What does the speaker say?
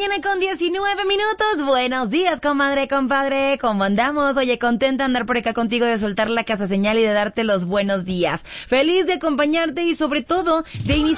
mañana con 19 minutos. Buenos días, comadre, compadre. ¿Cómo andamos? Oye, contenta de andar por acá contigo, de soltar la casa señal y de darte los buenos días. Feliz de acompañarte y sobre todo de iniciar